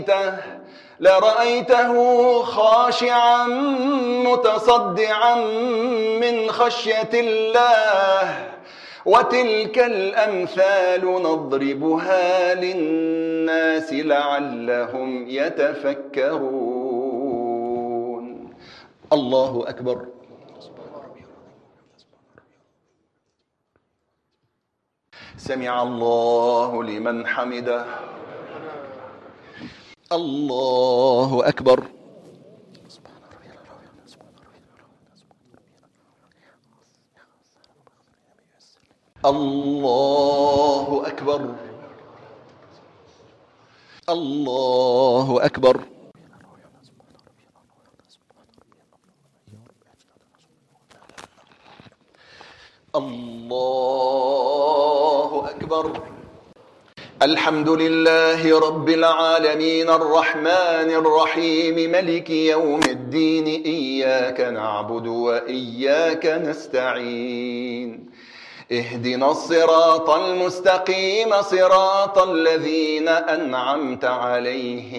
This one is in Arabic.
لرأيته خاشعا متصدعا من خشية الله. وتلك الأمثال نضربها للناس لعلهم يتفكرون. الله أكبر. سمع الله لمن حمده. الله أكبر. الله أكبر. الله أكبر. الله أكبر. الحمد لله رب العالمين الرحمن الرحيم ملك يوم الدين. إياك نعبد وإياك نستعين. اهدنا الصراط المستقيم صراط الذين أنعمت عليهم